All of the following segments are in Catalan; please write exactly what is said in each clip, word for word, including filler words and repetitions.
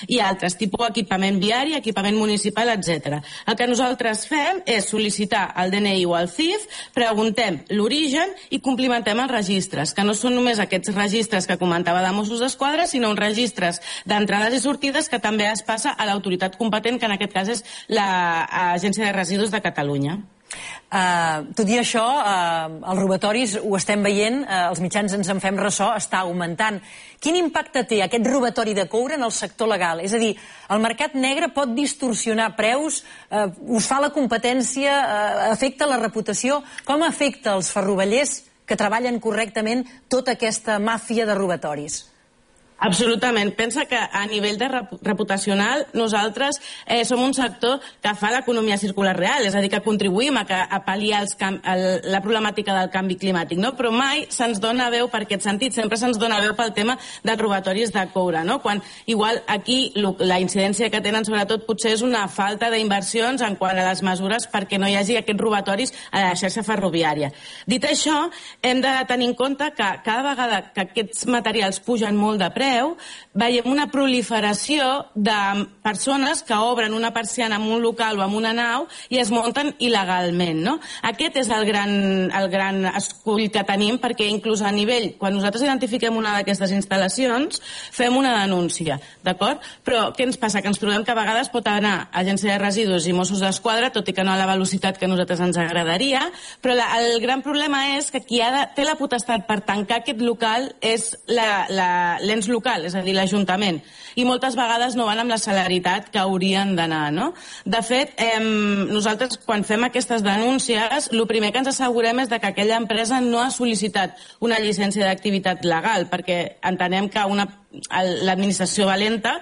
i altres, tipus equipament viari, equipament municipal, etcètera. El que nosaltres fem és sol·licitar el D N I o el C I F, preguntem l'origen i complimentem els registres, que no són només aquests registres que comentava de Mossos d'Esquadra, sinó uns registres d'entrades i sortides que també es passa a l'autoritat competent, que en aquest cas és l'Agència de Residus de Catalunya. Uh, tot i això, uh, els robatoris ho estem veient, uh, els mitjans ens en fem ressò, està augmentant. Quin impacte té aquest robatori de coure en el sector legal? És a dir, el mercat negre pot distorsionar preus, uh, us fa la competència, uh, afecta la reputació? Com afecta els ferrovellers que treballen correctament tota aquesta màfia de robatoris? Absolutament. Pensa que a nivell de reputacional nosaltres eh, som un sector que fa l'economia circular real, és a dir, que contribuïm a, que, a pal·liar els cam el, la problemàtica del canvi climàtic, no? Però mai se'ns dona veu per aquest sentit, sempre se'ns dona veu pel tema dels robatoris de coure, no? Quan igual aquí la incidència que tenen sobretot potser és una falta d'inversions en quant a les mesures perquè no hi hagi aquests robatoris a la xarxa ferroviària. Dit això, hem de tenir en compte que cada vegada que aquests materials pugen molt de preu, veiem una proliferació de persones que obren una persiana en un local o en una nau i es munten il·legalment, no? Aquest és el gran, el gran escull que tenim, perquè inclús a nivell, quan nosaltres identifiquem una d'aquestes instal·lacions, fem una denúncia, d'acord? Però què ens passa? Que ens trobem que a vegades pot anar a Agència de Residus i Mossos d'Esquadra, tot i que no a la velocitat que a nosaltres ens agradaria, però la, el gran problema és que qui ha de, té la potestat per tancar aquest local és l'ens local, és a dir, l'Ajuntament, i moltes vegades no van amb la celeritat que haurien d'anar, no? De fet, eh, nosaltres quan fem aquestes denúncies, el primer que ens assegurem és que aquella empresa no ha sol·licitat una llicència d'activitat legal, perquè entenem que una l'administració va lenta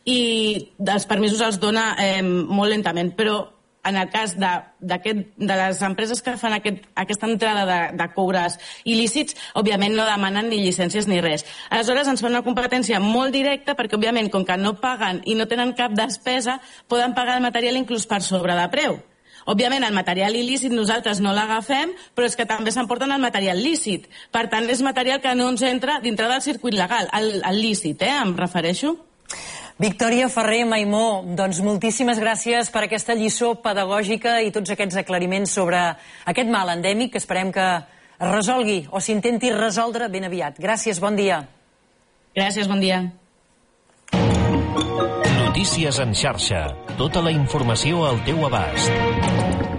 i els permisos els dona eh, molt lentament, però en el cas de, de les empreses que fan aquest, aquesta entrada de, de coures il·lícits, òbviament no demanen ni llicències ni res. Aleshores ens fan una competència molt directa perquè, òbviament, com que no paguen i no tenen cap despesa, poden pagar el material inclús per sobre de preu. Òbviament, el material il·lícit nosaltres no l'agafem, però és que també s'emporten el material lícit. Per tant, és material que no ens entra dintre del circuit legal, el, el lícit, eh, em refereixo. Victòria Ferrer Maimó, doncs moltíssimes gràcies per aquesta lliçó pedagògica i tots aquests aclariments sobre aquest mal endèmic que esperem que es resolgui o s'intenti resoldre ben aviat. Gràcies, bon dia. Gràcies, bon dia. Notícies en xarxa. Tota la informació al teu abast.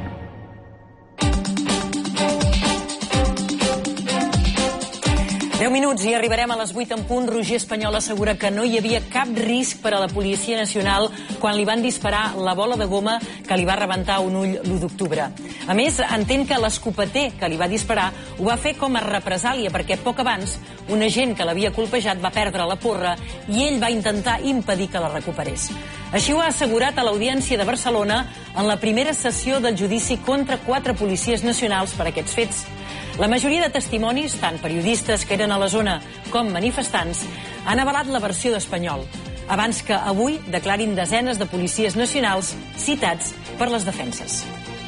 deu minuts i arribarem a les vuit en punt. Roger Espanyol assegura que no hi havia cap risc per a la Policia Nacional quan li van disparar la bola de goma que li va rebentar un ull l'u d'octubre. A més, entén que l'escopeter que li va disparar ho va fer com a represàlia perquè poc abans un agent que l'havia colpejat va perdre la porra i ell va intentar impedir que la recuperés. Així ho ha assegurat a l'Audiència de Barcelona en la primera sessió del judici contra quatre policies nacionals per aquests fets. La majoria de testimonis, tant periodistes que eren a la zona com manifestants, han avalat la versió d'Espanyol, abans que avui declarin desenes de policies nacionals citats per les defenses.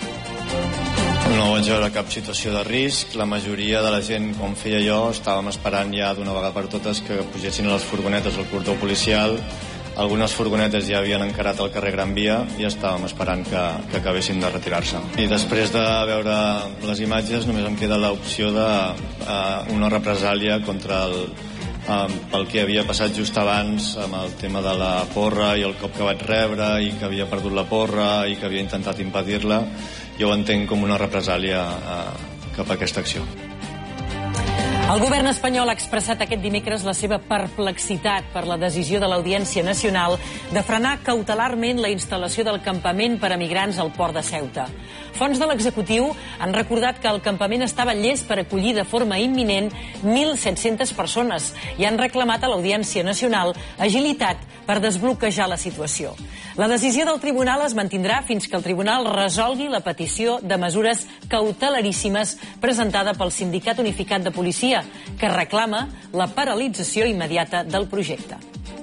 No vaig veure cap situació de risc. La majoria de la gent, com feia jo, estàvem esperant ja d'una vegada per totes que pugessin a les furgonetes al cordó policial. Algunes furgonetes ja havien encarat al carrer Gran Via i estàvem esperant que, que acabessin de retirar-se. I després de veure les imatges només em queda l'opció d'una represàlia contra el, um, pel que havia passat just abans amb el tema de la porra i el cop que vaig rebre i que havia perdut la porra i que havia intentat impedir-la. Jo ho entenc com una represàlia uh, cap a aquesta acció. El govern espanyol ha expressat aquest dimecres la seva perplexitat per la decisió de l'Audiència Nacional de frenar cautelarment la instal·lació del campament per a migrants al port de Ceuta. Fonts de l'executiu han recordat que el campament estava llest per acollir de forma imminent mil set-centes persones i han reclamat a l'Audiència Nacional agilitat per desbloquejar la situació. La decisió del tribunal es mantindrà fins que el tribunal resolgui la petició de mesures cautelaríssimes presentada pel Sindicat Unificat de Policia, que reclama la paralització immediata del projecte.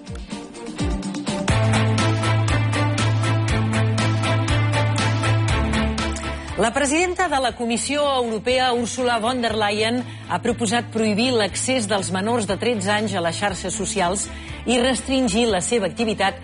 La presidenta de la Comissió Europea, Ursula von der Leyen, ha proposat prohibir l'accés dels menors de tretze anys a les xarxes socials i restringir la seva activitat